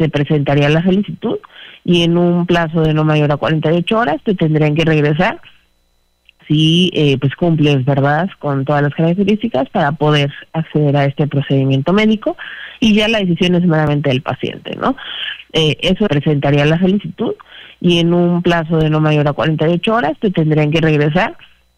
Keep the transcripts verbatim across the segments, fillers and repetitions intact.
se presentaría la solicitud y en un plazo de no mayor a cuarenta y ocho horas te tendrían que regresar si eh, pues cumples, ¿verdad?, con todas las características para poder acceder a este procedimiento médico, y ya la decisión es meramente del paciente, ¿no? Eh, eso presentaría la solicitud y en un plazo de no mayor a cuarenta y ocho horas te tendrían que regresar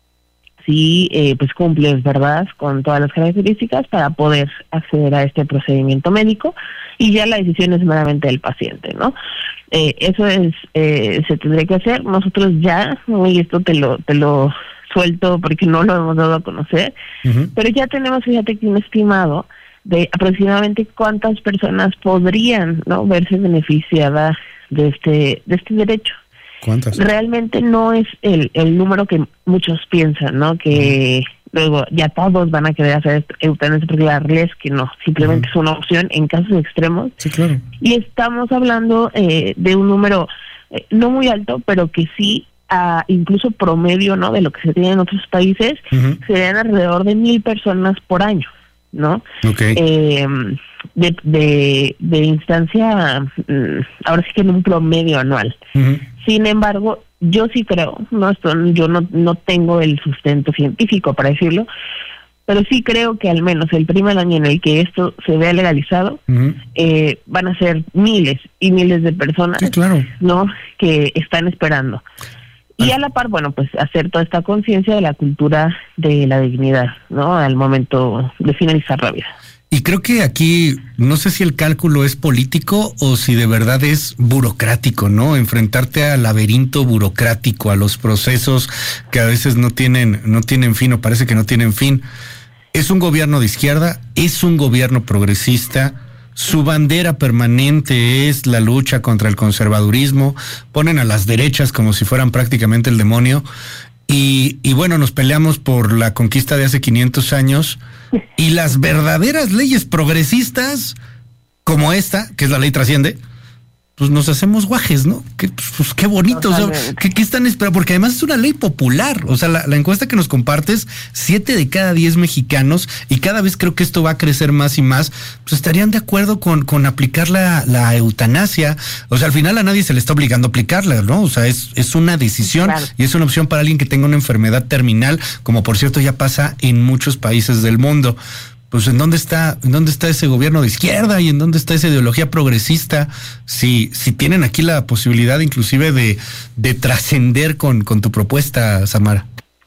si eh, pues cumples, ¿verdad?, con todas las características para poder acceder a este procedimiento médico, y ya la decisión es meramente del paciente, ¿no? Eh, eso es eh, se tendría que hacer. Nosotros ya, y esto te lo te lo suelto porque no lo hemos dado a conocer, uh-huh. pero ya tenemos, fíjate, que un estimado de aproximadamente cuántas personas podrían, ¿no?, verse beneficiadas de este de este derecho. ¿Cuántas? Realmente no es el, el número que muchos piensan, ¿no? Que uh-huh. luego ya todos van a querer hacer eutanasia, porque la realidad es que no, simplemente uh-huh. es una opción en casos extremos. Sí, claro. Y estamos hablando eh, de un número eh, no muy alto, pero que sí, a incluso promedio, ¿no?, de lo que se tiene en otros países, uh-huh. serían alrededor de mil personas por año, ¿no? Okay. Eh, de, de, de instancia, ahora sí que en un promedio anual. Uh-huh. Sin embargo, yo sí creo, no esto, yo no, no tengo el sustento científico para decirlo, pero sí creo que al menos el primer año en el que esto se vea legalizado, uh-huh. eh, van a ser miles y miles de personas, sí, claro. ¿no?, que están esperando. Y a la par, bueno, pues hacer toda esta conciencia de la cultura de la dignidad, ¿no?, al momento de finalizar la vida. Y creo que aquí, no sé si el cálculo es político o si de verdad es burocrático, ¿no? Enfrentarte al laberinto burocrático, a los procesos que a veces no tienen, no tienen fin o parece que no tienen fin. Es un gobierno de izquierda, es un gobierno progresista. Su bandera permanente es la lucha contra el conservadurismo. Ponen a las derechas como si fueran prácticamente el demonio. Y, y bueno, nos peleamos por la conquista de hace quinientos años, y las verdaderas leyes progresistas, como esta, que es la ley Trasciende, pues nos hacemos guajes, ¿no? Que, pues qué bonito, o sea, ¿qué, qué están esperando? Porque además es una ley popular, o sea, la, la encuesta que nos compartes, siete de cada diez mexicanos, y cada vez creo que esto va a crecer más y más, pues estarían de acuerdo con, con aplicar la, la eutanasia. O sea, al final a nadie se le está obligando a aplicarla, ¿no? O sea, es, es una decisión, claro. Y es una opción para alguien que tenga una enfermedad terminal, como por cierto ya pasa en muchos países del mundo. Pues ¿en dónde está, en dónde está ese gobierno de izquierda y en dónde está esa ideología progresista? Si, si tienen aquí la posibilidad inclusive de, de trascender con, con tu propuesta, Samara.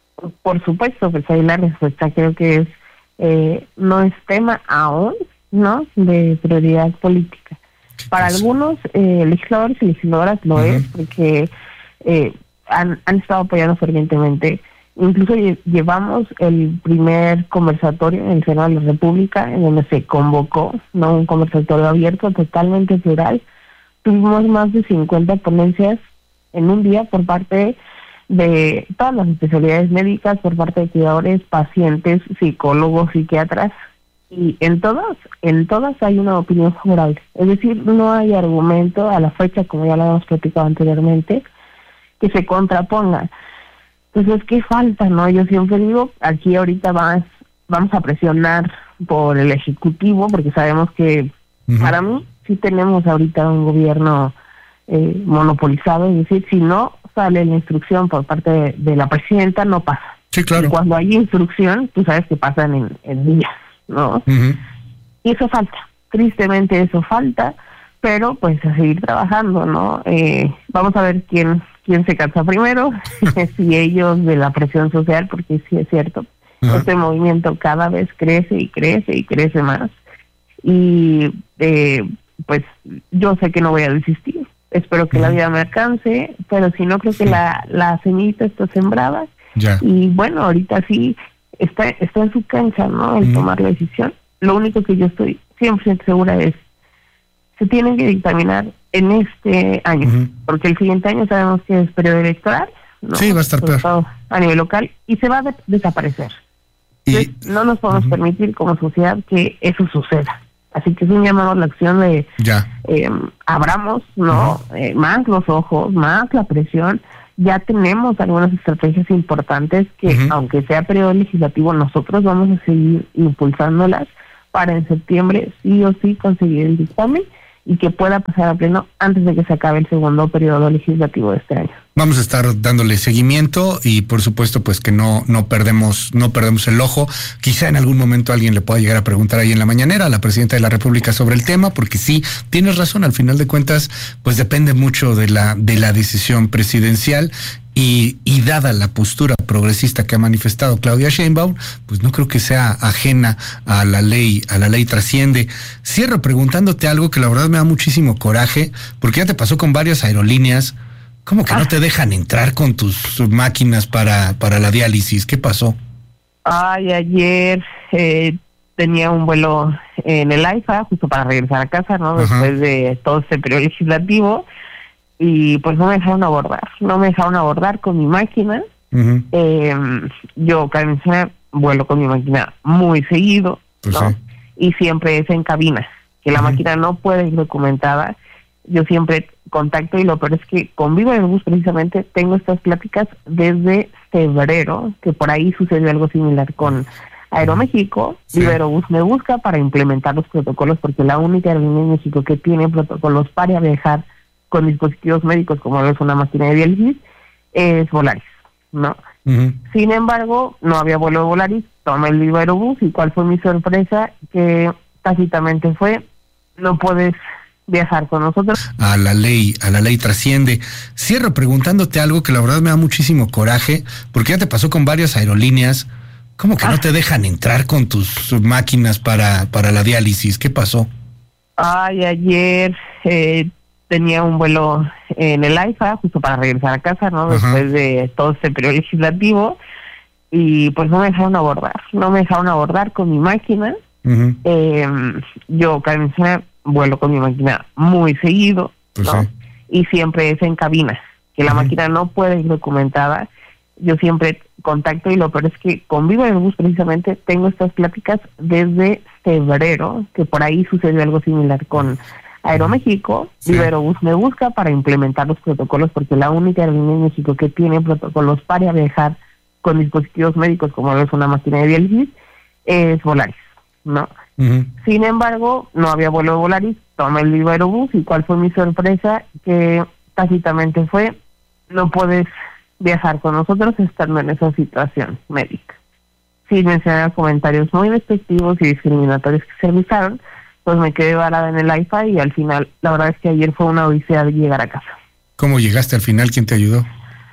Por supuesto, pues ahí la respuesta creo que es, eh, no es tema aún, ¿no?, de prioridad política. Para cosa? algunos eh, legisladores y legisladoras lo uh-huh. es, porque eh, han, han estado apoyando fervientemente. Incluso llevamos el primer conversatorio en el Senado de la República, en donde se convocó, no un conversatorio abierto, totalmente plural. Tuvimos más de cincuenta ponencias en un día por parte de todas las especialidades médicas, por parte de cuidadores, pacientes, psicólogos, psiquiatras, y en todas, en todas hay una opinión favorable. Es decir, no hay argumento a la fecha, como ya lo habíamos platicado anteriormente, que se contraponga. Entonces, ¿qué falta, no? Yo siempre digo, aquí ahorita vas, vamos a presionar por el Ejecutivo, porque sabemos que, uh-huh. para mí, sí tenemos ahorita un gobierno eh, monopolizado, es decir, si no sale la instrucción por parte de, de la presidenta, no pasa. Sí, claro. Y cuando hay instrucción, tú sabes que pasan en, en días, ¿no? Uh-huh. Y eso falta, tristemente eso falta, pero pues a seguir trabajando, ¿no? Eh, vamos a ver quién... quién se cansa primero, si ellos de la presión social, porque sí es cierto, uh-huh. este movimiento cada vez crece y crece y crece más, y eh, pues yo sé que no voy a desistir, espero que uh-huh. la vida me alcance, pero si no, creo que la, la semillita está sembrada, ya. Y bueno, ahorita sí está, está en su cancha, ¿no?, el uh-huh. tomar la decisión. Lo único que yo estoy cien por ciento segura es, se tienen que dictaminar en este año, uh-huh. porque el siguiente año sabemos que es periodo electoral, ¿no? Sí, va a estar peor. A nivel local, y se va a de- desaparecer. Y... Entonces, no nos podemos uh-huh. permitir como sociedad que eso suceda. Así que es un llamado a la acción de ya. Eh, abramos, ¿no? Uh-huh. Eh, más los ojos, más la presión. Ya tenemos algunas estrategias importantes que, uh-huh. aunque sea periodo legislativo, nosotros vamos a seguir impulsándolas para en septiembre sí o sí conseguir el dictamen y que pueda pasar a pleno antes de que se acabe el segundo periodo legislativo de este año. Vamos a estar dándole seguimiento y por supuesto pues que no no perdemos no perdemos el ojo. Quizá en algún momento alguien le pueda llegar a preguntar ahí en la mañanera a la presidenta de la República sobre el tema, porque sí, tienes razón, al final de cuentas pues depende mucho de la de la decisión presidencial. Y, y dada la postura progresista que ha manifestado Claudia Sheinbaum, pues no creo que sea ajena a la ley, a la ley trasciende. Cierro preguntándote algo que la verdad me da muchísimo coraje, porque ya te pasó con varias aerolíneas. ¿Cómo que ah. no te dejan entrar con tus máquinas para, para la diálisis? ¿Qué pasó? Ay, ayer eh, tenía un vuelo en el AIFA, justo para regresar a casa, ¿no? Ajá. Después de todo este periodo legislativo. Y pues no me dejaron abordar, no me dejaron abordar con mi máquina. Uh-huh. Eh, yo, Carmen, vuelo con mi máquina muy seguido, pues ¿no? Sí. Y siempre es en cabina, que la uh-huh. máquina no puede ir documentada. Yo siempre contacto y lo peor es que con Viva Aerobús precisamente tengo estas pláticas desde febrero, que por ahí sucedió algo similar con Aeroméxico. Sí. Viva Aerobús me busca para implementar los protocolos, porque la única aerolínea en México que tiene protocolos para viajar con dispositivos médicos como es una máquina de diálisis es Volaris, ¿no? Uh-huh. Sin embargo, no había vuelo de Volaris, tomé el Viva Aerobús y cuál fue mi sorpresa, que tácitamente fue, no puedes viajar con nosotros. A la ley, a la ley trasciende. Cierro preguntándote algo que la verdad me da muchísimo coraje, porque ya te pasó con varias aerolíneas. ¿Cómo que ah. no te dejan entrar con tus máquinas para, para la diálisis? ¿Qué pasó? Ay, ayer eh, tenía un vuelo en el AIFA, justo para regresar a casa, ¿no? Ajá. Después de todo este periodo legislativo, y pues no me dejaron abordar, no me dejaron abordar con mi máquina. Uh-huh. Eh, yo, Carmen, vuelo con mi máquina muy seguido, pues ¿no? Sí. Y siempre es en cabina, que la uh-huh. máquina no puede ir documentada. Yo siempre contacto y lo peor es que con Viva Aerobús precisamente tengo estas pláticas desde febrero, que por ahí sucedió algo similar con Aeroméxico. Sí. Viva Aerobús me busca para implementar los protocolos, porque la única aerolínea en México que tiene protocolos para viajar con dispositivos médicos como es una máquina de diálisis es Volaris, ¿no? Uh-huh. Sin embargo, no había vuelo de Volaris, tomé el Viva Aerobús y cuál fue mi sorpresa, que tácitamente fue, no puedes viajar con nosotros estando en esa situación médica. Sin mencionar comentarios muy despectivos y discriminatorios que se realizaron, pues me quedé varada en el AIFA y al final, la verdad es que ayer fue una odisea de llegar a casa. ¿Cómo llegaste al final? ¿Quién te ayudó?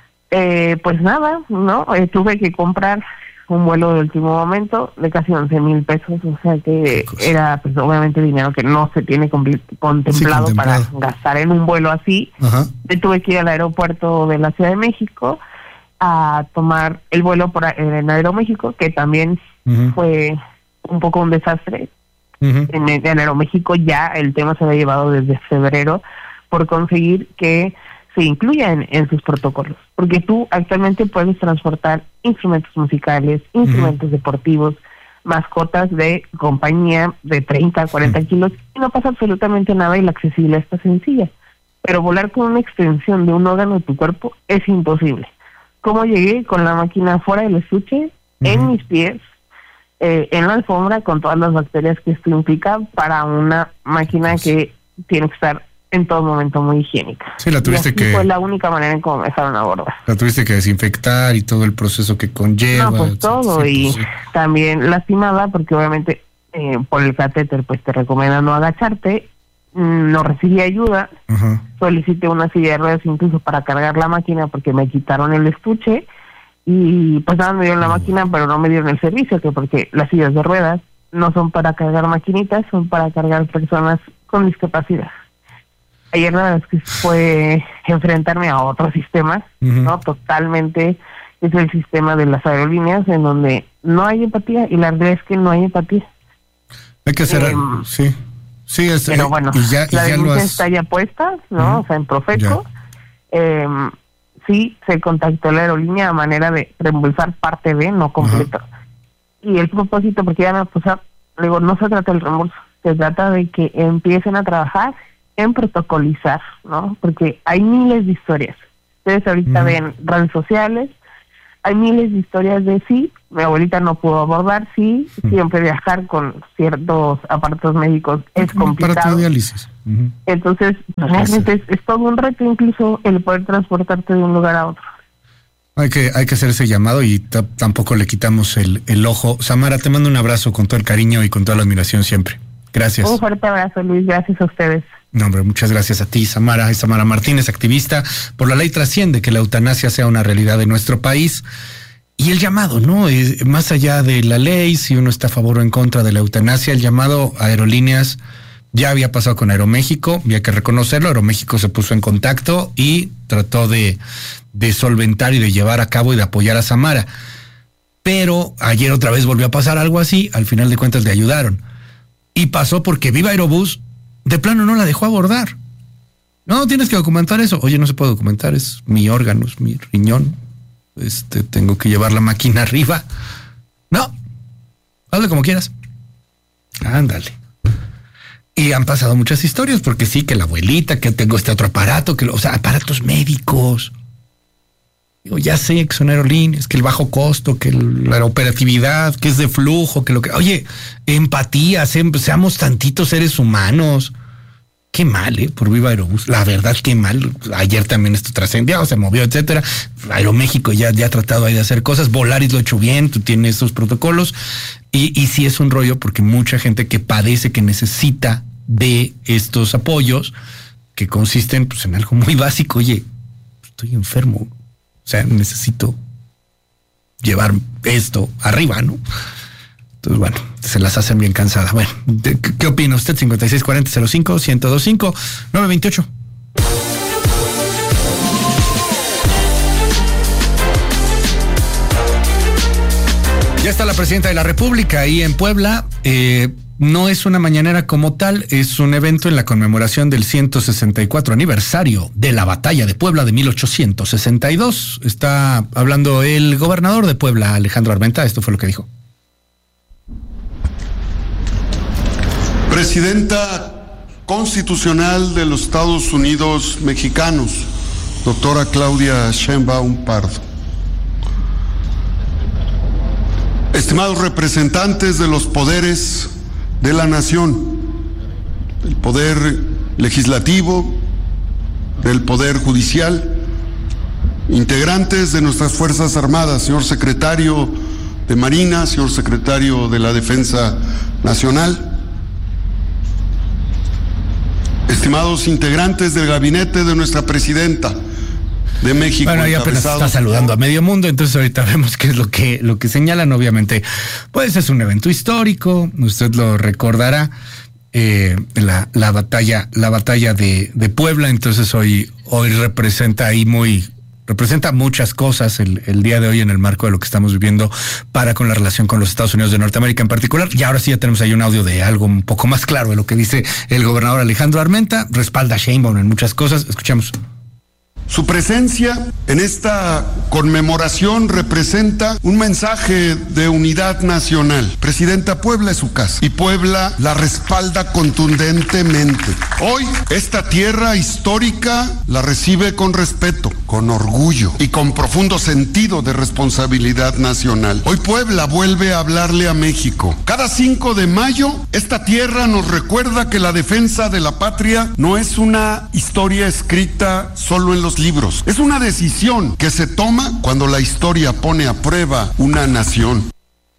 Eh, pues nada, ¿no? Eh, tuve que comprar un vuelo de último momento de casi once mil pesos, o sea que era pues obviamente dinero que no se tiene compl- contemplado, sí, contemplado para gastar en un vuelo así. Ajá. Me tuve que ir al aeropuerto de la Ciudad de México a tomar el vuelo por en Aeroméxico, que también uh-huh. fue un poco un desastre. Uh-huh. En, en Aeroméxico ya el tema se había llevado desde febrero por conseguir que se incluya en, en sus protocolos, porque tú actualmente puedes transportar instrumentos musicales, instrumentos uh-huh. deportivos, mascotas de compañía de treinta, cuarenta uh-huh. kilos, y no pasa absolutamente nada y la accesibilidad está sencilla, pero volar con una extensión de un órgano de tu cuerpo es imposible. ¿Cómo llegué? Con la máquina fuera del estuche, uh-huh. en mis pies, Eh, en la alfombra, con todas las bacterias que esto implica para una máquina que tiene que estar en todo momento muy higiénica. Sí, la tuviste que... fue la única manera en cómo me dejaron a bordo. La tuviste que desinfectar y todo el proceso que conlleva. No, pues todo, sí, y pues, sí. también lastimada porque obviamente eh, por el catéter pues te recomiendan no agacharte, no recibí ayuda, uh-huh. solicité una silla de ruedas incluso para cargar la máquina porque me quitaron el estuche. Y pues nada, me dieron la máquina, pero no me dieron el servicio, que porque las sillas de ruedas no son para cargar maquinitas, son para cargar personas con discapacidad. Ayer la verdad es que fue enfrentarme a otros sistemas, uh-huh. ¿no? Totalmente es el sistema de las aerolíneas, en donde no hay empatía, y la verdad es que no hay empatía. Hay que hacer, eh, sí, sí, es, pero bueno, y ya, y la denuncia has... está ya puesta, ¿no? Uh-huh. O sea, en Profeco. Eh, sí se contactó la aerolínea a manera de reembolsar parte de, no completo. Uh-huh. Y el propósito, porque ya me puse, digo, no se trata del reembolso, se trata de que empiecen a trabajar en protocolizar, ¿no? Porque hay miles de historias. Ustedes ahorita uh-huh. ven redes sociales, hay miles de historias de sí, mi abuelita no pudo abordar, sí, uh-huh. siempre viajar con ciertos aparatos médicos es complicado. Para tu diálisis. Uh-huh. Entonces, realmente es, es todo un reto incluso el poder transportarte de un lugar a otro. Hay que, hay que hacer ese llamado y t- tampoco le quitamos el, el ojo. Samara, te mando un abrazo con todo el cariño y con toda la admiración siempre. Gracias. Un fuerte abrazo, Luis. Gracias a ustedes. No, hombre, muchas gracias a ti, Samara. Es Samara Martínez, activista por la ley Trasciende, que la eutanasia sea una realidad en nuestro país. Y el llamado, ¿no? Es, más allá de la ley, si uno está a favor o en contra de la eutanasia, el llamado a aerolíneas ya había pasado con Aeroméxico, había que reconocerlo. Aeroméxico se puso en contacto y trató de, de solventar y de llevar a cabo y de apoyar a Samara. Pero ayer otra vez volvió a pasar algo así, al final de cuentas le ayudaron. Y pasó porque Viva Aerobús de plano no la dejó abordar. No, tienes que documentar eso. Oye, no se puede documentar, es mi órgano, es mi riñón. Este, tengo que llevar la máquina arriba. No, hazle como quieras. Ándale. Y han pasado muchas historias, porque sí, que la abuelita, que tengo este otro aparato, que, o sea, aparatos médicos. Digo, ya sé que son aerolíneas, que el bajo costo, que el, la operatividad, que es de flujo, que lo que... Oye, empatía, se, seamos tantitos seres humanos. Qué mal, ¿eh? Por Viva Aerobús. La verdad, qué mal. Ayer también esto trascendió, se movió, etcétera. Aeroméxico ya, ya ha tratado ahí de hacer cosas. Volaris lo ha hecho bien, tú tienes esos protocolos. Y, y sí es un rollo porque mucha gente que padece, que necesita de estos apoyos, que consisten pues en algo muy básico. Oye, estoy enfermo. O sea, necesito llevar esto arriba, ¿no? Entonces, bueno, se las hacen bien cansadas. Bueno, ¿qué, qué opina usted? cincuenta y seis cuarenta cero cinco ciento veinticinco nueve veintiocho. Ya está la presidenta de la República ahí en Puebla. Eh, no es una mañanera como tal, es un evento en la conmemoración del ciento sesenta y cuatro aniversario de la Batalla de Puebla de mil ochocientos sesenta y dos. Está hablando el gobernador de Puebla, Alejandro Armenta. Esto fue lo que dijo. Presidenta constitucional de los Estados Unidos mexicanos, doctora Claudia Sheinbaum Pardo. Estimados representantes de los poderes de la nación, del poder legislativo, del poder judicial, integrantes de nuestras Fuerzas Armadas, señor secretario de Marina, señor secretario de la Defensa Nacional, estimados integrantes del gabinete de nuestra presidenta de México. Bueno, ya apenas está saludando a medio mundo, entonces ahorita vemos qué es lo que, lo que señalan. Obviamente, pues es un evento histórico, usted lo recordará, eh, la, la batalla, la batalla de, de Puebla. Entonces hoy, hoy representa ahí muy, representa muchas cosas el, el día de hoy en el marco de lo que estamos viviendo para con la relación con los Estados Unidos de Norteamérica en particular. Y ahora sí ya tenemos ahí un audio de algo un poco más claro de lo que dice el gobernador Alejandro Armenta. Respalda a Sheinbaum en muchas cosas. Escuchamos. Su presencia en esta conmemoración representa un mensaje de unidad nacional. Presidenta, Puebla es su casa y Puebla la respalda contundentemente. Hoy, esta tierra histórica la recibe con respeto, con orgullo y con profundo sentido de responsabilidad nacional. Hoy Puebla vuelve a hablarle a México. Cada cinco de mayo, esta tierra nos recuerda que la defensa de la patria no es una historia escrita solo en los libros. Es una decisión que se toma cuando la historia pone a prueba una nación.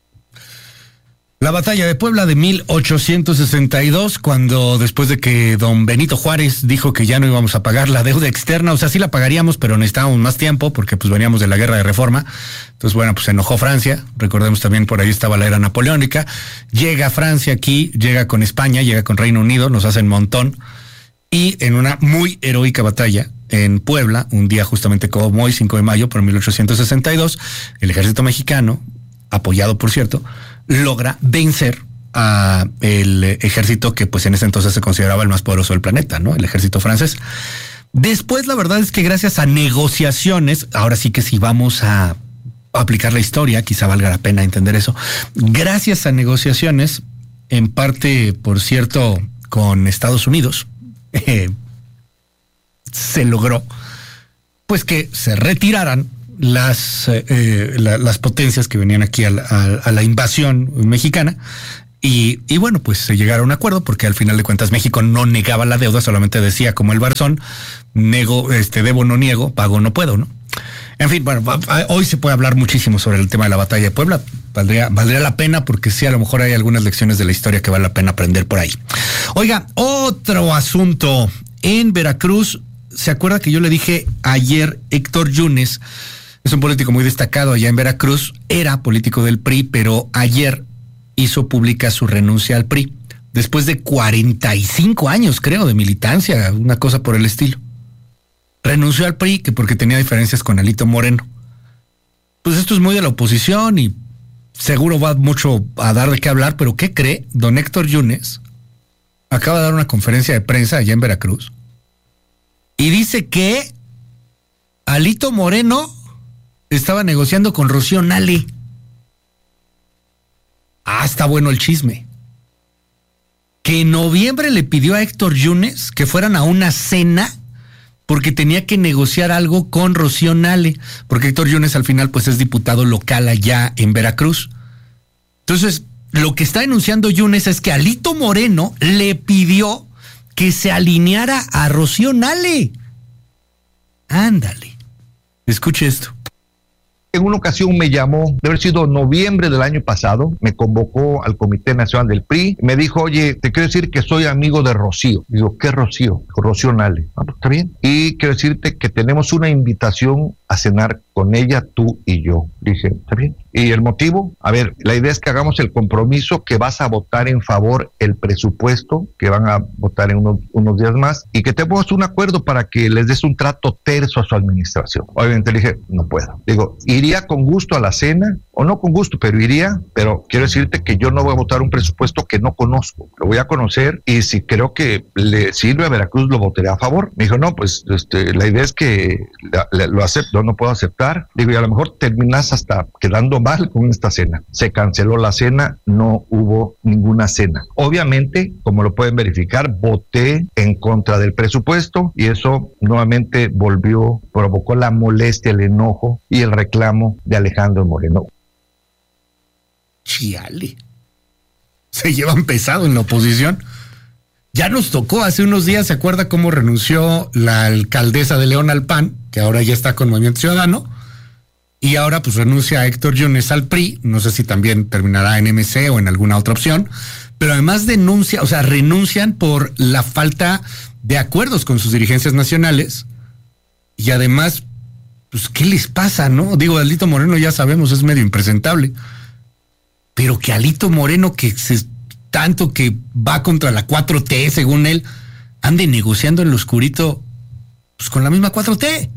La batalla de Puebla de mil ochocientos sesenta y dos, cuando después de que don Benito Juárez dijo que ya no íbamos a pagar la deuda externa, o sea, sí la pagaríamos, pero necesitábamos más tiempo porque pues veníamos de la guerra de Reforma. Entonces, bueno, pues se enojó Francia. Recordemos también por ahí estaba la era napoleónica. Llega Francia aquí, llega con España, llega con Reino Unido, nos hacen montón. Y en una muy heroica batalla en Puebla, un día justamente como hoy, cinco de mayo, por mil ochocientos sesenta y dos, el ejército mexicano, apoyado por cierto, logra vencer a el ejército que pues en ese entonces se consideraba el más poderoso del planeta, ¿no? El ejército francés. Después, la verdad es que gracias a negociaciones, ahora sí que si vamos a aplicar la historia, quizá valga la pena entender eso, gracias a negociaciones, en parte, por cierto, con Estados Unidos, Eh, se logró pues que se retiraran las, eh, la, las potencias que venían aquí a la, a, a la invasión mexicana, Y, y bueno, pues se llegaron a un acuerdo porque al final de cuentas México no negaba la deuda, solamente decía como el Barzón, nego, este, debo no niego, pago no puedo, ¿no? En fin, bueno, hoy se puede hablar muchísimo sobre el tema de la batalla de Puebla. Valdría, valdría la pena porque sí, a lo mejor hay algunas lecciones de la historia que vale la pena aprender por ahí. Oiga, otro asunto. En Veracruz, ¿se acuerda que yo le dije ayer Héctor Yunes? Es un político muy destacado allá en Veracruz. Era político del P R I, pero ayer hizo pública su renuncia al P R I. Después de cuarenta y cinco años, creo, de militancia, una cosa por el estilo. Renunció al P R I que porque tenía diferencias con Alito Moreno. Pues esto es muy de la oposición y seguro va mucho a dar de qué hablar, pero ¿qué cree? Don Héctor Yunes acaba de dar una conferencia de prensa allá en Veracruz y dice que Alito Moreno estaba negociando con Rocío Nale. Ah, está bueno el chisme. Que en noviembre le pidió a Héctor Yunes que fueran a una cena porque tenía que negociar algo con Rocío Nale, porque Héctor Yunes al final pues es diputado local allá en Veracruz. Entonces, lo que está denunciando Yunes es que Alito Moreno le pidió que se alineara a Rocío Nale. Ándale. Escuche esto. En una ocasión me llamó, debe haber sido noviembre del año pasado, me convocó al Comité Nacional del P R I, me dijo, oye, te quiero decir que soy amigo de Rocío. Digo, ¿qué Rocío? Rocío Nale. Ah, pues, está bien. Y quiero decirte que tenemos una invitación a cenar con ella, tú y yo. Dije, está bien. ¿Y el motivo? A ver, la idea es que hagamos el compromiso que vas a votar en favor el presupuesto, que van a votar en unos, unos días más, y que tenemos un acuerdo para que les des un trato terso a su administración. Obviamente le dije, no puedo. Digo, iría con gusto a la cena, o no con gusto, pero iría, pero quiero decirte que yo no voy a votar un presupuesto que no conozco. Lo voy a conocer y si creo que le sirve a Veracruz, lo votaré a favor. Me dijo, no, pues este, la idea es que la, la, lo acepto, no puedo aceptar. Digo, y a lo mejor terminas hasta quedando mal con esta cena. Se canceló la cena, no hubo ninguna cena. Obviamente, como lo pueden verificar, voté en contra del presupuesto y eso nuevamente volvió, provocó la molestia, el enojo y el reclamo de Alejandro Moreno. Chiale. Se llevan pesado en la oposición. Ya nos tocó hace unos días, ¿se acuerda cómo renunció la alcaldesa de León al P A N, que ahora ya está con Movimiento Ciudadano? Y ahora pues renuncia a Héctor Yunes al P R I, no sé si también terminará en M C o en alguna otra opción, pero además denuncia, o sea, renuncian por la falta de acuerdos con sus dirigencias nacionales y además, pues, ¿qué les pasa, no? Digo, Alito Moreno ya sabemos, es medio impresentable, pero que Alito Moreno, que se, tanto que va contra la cuatro T, según él, ande negociando en lo oscurito, pues con la misma cuatro T.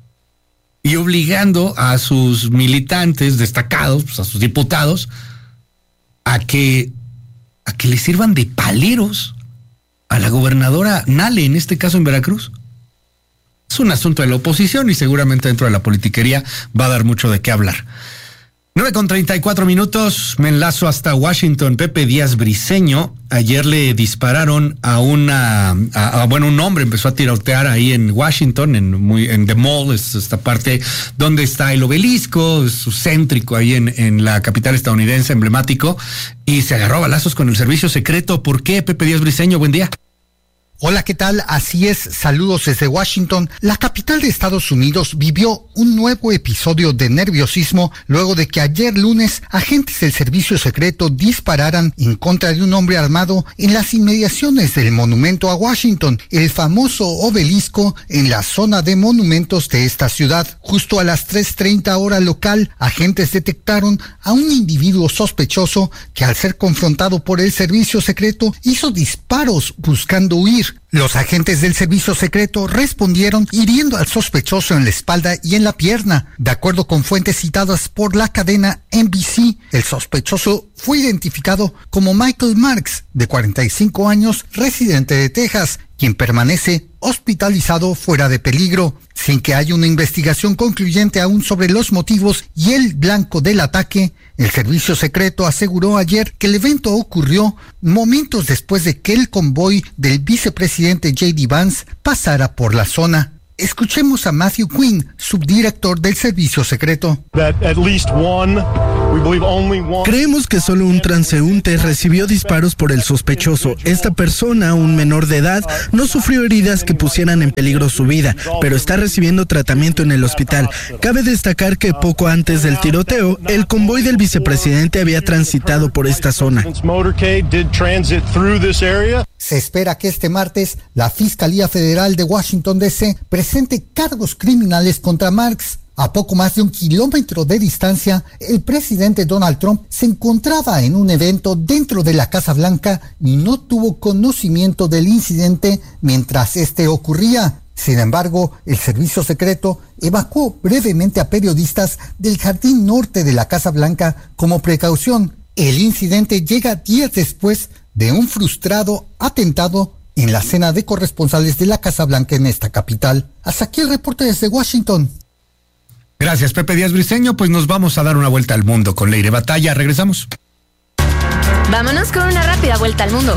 Y obligando a sus militantes destacados, pues a sus diputados, a que, a que le sirvan de paleros a la gobernadora Nale, en este caso en Veracruz. Es un asunto de la oposición y seguramente dentro de la politiquería va a dar mucho de qué hablar. nueve con treinta y cuatro minutos, me enlazo hasta Washington. Pepe Díaz Briceño, ayer le dispararon a una, a, a, bueno, un hombre empezó a tirotear ahí en Washington, en, muy, en The Mall, es esta parte donde está el obelisco, es céntrico ahí en, en la capital estadounidense, emblemático, y se agarró a balazos con el servicio secreto. ¿Por qué, Pepe Díaz Briceño? Buen día. Hola, ¿qué tal? Así es, saludos desde Washington. La capital de Estados Unidos vivió un nuevo episodio de nerviosismo luego de que ayer lunes agentes del servicio secreto dispararan en contra de un hombre armado en las inmediaciones del monumento a Washington, el famoso obelisco en la zona de monumentos de esta ciudad. Justo a las tres treinta hora local, agentes detectaron a un individuo sospechoso que al ser confrontado por el servicio secreto hizo disparos buscando huir. Los agentes del servicio secreto respondieron hiriendo al sospechoso en la espalda y en la pierna. De acuerdo con fuentes citadas por la cadena N B C, el sospechoso fue identificado como Michael Marks, de cuarenta y cinco años, residente de Texas, quien permanece hospitalizado fuera de peligro, sin que haya una investigación concluyente aún sobre los motivos y el blanco del ataque. El servicio secreto aseguró ayer que el evento ocurrió momentos después de que el convoy del vicepresidente J D Vance pasara por la zona. Escuchemos a Matthew Quinn, subdirector del servicio secreto. That at least one Creemos que solo un transeúnte recibió disparos por el sospechoso. Esta persona, un menor de edad, no sufrió heridas que pusieran en peligro su vida, pero está recibiendo tratamiento en el hospital. Cabe destacar que poco antes del tiroteo, el convoy del vicepresidente había transitado por esta zona. Se espera que este martes la Fiscalía Federal de Washington, D C presente cargos criminales contra Marks. A poco más de un kilómetro de distancia, el presidente Donald Trump se encontraba en un evento dentro de la Casa Blanca y no tuvo conocimiento del incidente mientras este ocurría. Sin embargo, el servicio secreto evacuó brevemente a periodistas del jardín norte de la Casa Blanca como precaución. El incidente llega días después de un frustrado atentado en la cena de corresponsales de la Casa Blanca en esta capital. Hasta aquí el reporte desde Washington. Gracias, Pepe Díaz Briceño. Pues nos vamos a dar una vuelta al mundo con Leire Batalla. Regresamos. Vámonos con una rápida vuelta al mundo.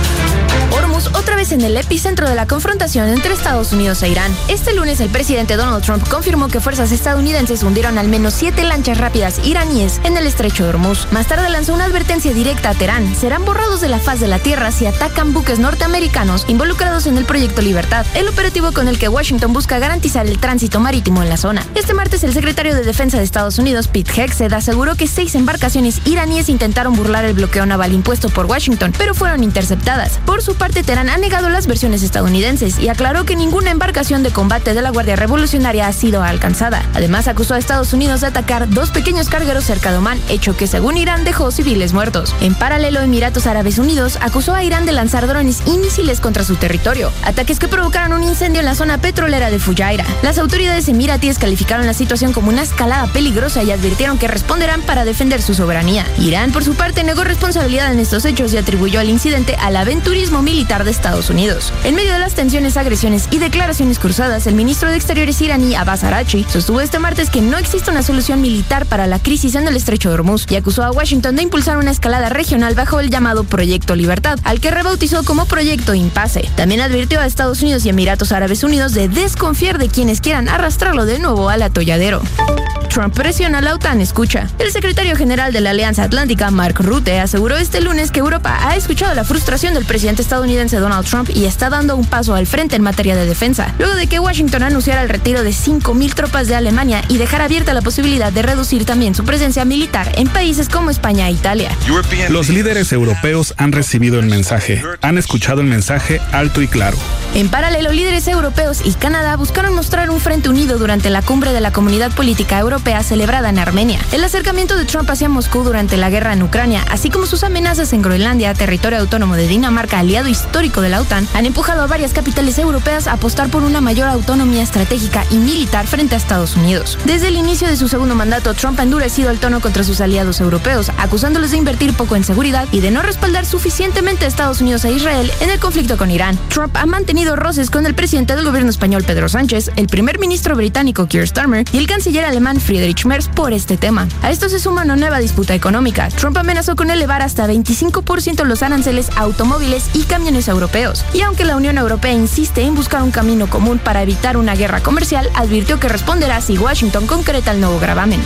Hormuz otra vez en el epicentro de la confrontación entre Estados Unidos e Irán. Este lunes el presidente Donald Trump confirmó que fuerzas estadounidenses hundieron al menos siete lanchas rápidas iraníes en el estrecho de Hormuz. Más tarde lanzó una advertencia directa a Teherán: serán borrados de la faz de la tierra si atacan buques norteamericanos involucrados en el proyecto Libertad, el operativo con el que Washington busca garantizar el tránsito marítimo en la zona. Este martes el secretario de Defensa de Estados Unidos, Pete Hegseth, aseguró que seis embarcaciones iraníes intentaron burlar el bloqueo naval impuesto por Washington, pero fueron interceptadas. Por su parte, Teherán ha negado las versiones estadounidenses y aclaró que ninguna embarcación de combate de la Guardia Revolucionaria ha sido alcanzada. Además, acusó a Estados Unidos de atacar dos pequeños cargueros cerca de Omán, hecho que según Irán dejó civiles muertos. En paralelo, Emiratos Árabes Unidos acusó a Irán de lanzar drones y misiles contra su territorio, ataques que provocaron un incendio en la zona petrolera de Fujairah. Las autoridades emiratíes calificaron la situación como una escalada peligrosa y advirtieron que responderán para defender su soberanía. Irán, por su parte, negó responsabilidad en estos hechos y atribuyó el incidente al aventurismo militar de Estados Unidos. En medio de las tensiones, agresiones y declaraciones cruzadas, el ministro de Exteriores iraní, Abbas Araghchi, sostuvo este martes que no existe una solución militar para la crisis en el estrecho de Hormuz y acusó a Washington de impulsar una escalada regional bajo el llamado Proyecto Libertad, al que rebautizó como Proyecto Impasse. También advirtió a Estados Unidos y Emiratos Árabes Unidos de desconfiar de quienes quieran arrastrarlo de nuevo al atolladero. Trump presiona a la OTAN, escucha. El secretario general de la Alianza Atlántica, Mark Rutte, aseguró este lunes que Europa ha escuchado la frustración del presidente estadounidense Donald Trump y está dando un paso al frente en materia de defensa, luego de que Washington anunciara el retiro de cinco mil tropas de Alemania y dejar abierta la posibilidad de reducir también su presencia militar en países como España e Italia. Los líderes europeos han recibido el mensaje, han escuchado el mensaje alto y claro. En paralelo, líderes europeos y Canadá buscaron mostrar un frente unido durante la cumbre de la Comunidad Política Europea celebrada en Armenia. El acercamiento de Trump hacia Moscú durante la guerra en Ucrania, así como sus amenazas en Groenlandia, territorio autónomo de Dinamarca, aliado histórico de la OTAN, han empujado a varias capitales europeas a apostar por una mayor autonomía estratégica y militar frente a Estados Unidos. Desde el inicio de su segundo mandato, Trump ha endurecido el tono contra sus aliados europeos, acusándolos de invertir poco en seguridad y de no respaldar suficientemente a Estados Unidos e Israel en el conflicto con Irán. Trump ha mantenido roces con el presidente del gobierno español, Pedro Sánchez, el primer ministro británico, Keir Starmer, y el canciller alemán, Friedrich Merz, por este tema. A esto se suma una nueva disputa económica. Trump amenazó con elevar hasta veinticinco por ciento los aranceles a automóviles y camiones europeos. Y aunque la Unión Europea insiste en buscar un camino común para evitar una guerra comercial, advirtió que responderá si Washington concreta el nuevo gravamen.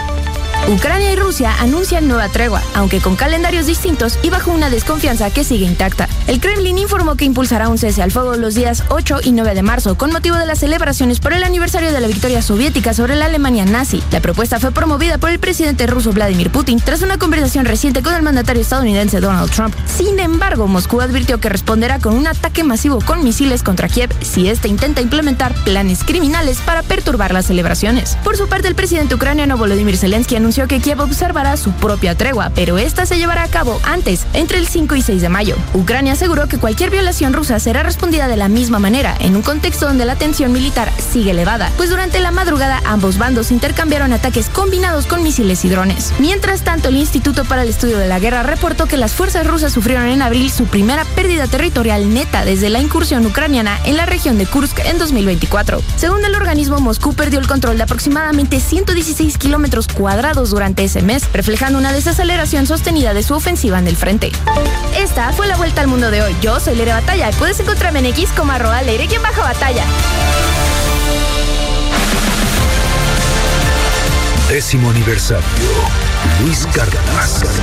Ucrania y Rusia anuncian nueva tregua, aunque con calendarios distintos y bajo una desconfianza que sigue intacta. El Kremlin informó que impulsará un cese al fuego los días ocho y nueve de marzo, con motivo de las celebraciones por el aniversario de la victoria soviética sobre la Alemania nazi. La propuesta fue promovida por el presidente ruso Vladimir Putin tras una conversación reciente con el mandatario estadounidense Donald Trump. Sin embargo, Moscú advirtió que responderá con un ataque masivo con misiles contra Kiev si éste intenta implementar planes criminales para perturbar las celebraciones. Por su parte, el presidente ucraniano Volodymyr Zelensky anunció que Kiev observará su propia tregua, pero esta se llevará a cabo antes, entre el cinco y seis de mayo. Ucrania aseguró que cualquier violación rusa será respondida de la misma manera, en un contexto donde la tensión militar sigue elevada, pues durante la madrugada ambos bandos intercambiaron ataques combinados con misiles y drones. Mientras tanto, el Instituto para el Estudio de la Guerra reportó que las fuerzas rusas sufrieron en abril su primera pérdida territorial neta desde la incursión ucraniana en la región de Kursk en dos mil veinticuatro. Según el organismo, Moscú perdió el control de aproximadamente ciento dieciséis kilómetros cuadrados durante ese mes, reflejando una desaceleración sostenida de su ofensiva en el frente. Esta fue la vuelta al mundo de hoy. Yo soy Leire Batalla y puedes encontrarme en X como arroba Leire-Batalla. Décimo aniversario. Luis Cárdenas.